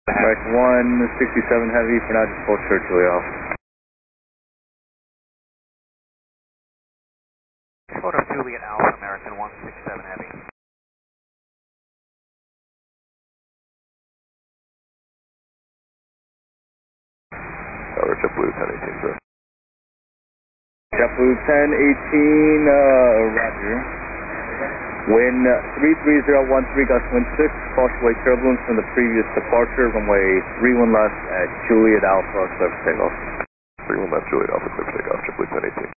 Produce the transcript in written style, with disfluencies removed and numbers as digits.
American 167 Heavy, for now just full church Julia Alpha. Photo Juliet Alpha, American 167 Heavy. Tower JetBlue 1018, sir. JetBlue 1018, roger. Wind 33013, gust wind 6, partial wake turbulence from the previous departure, runway 31 left at Juliet Alpha, clear for takeoff. 31 left, Juliet Alpha, clear for takeoff, JetBlue 1018.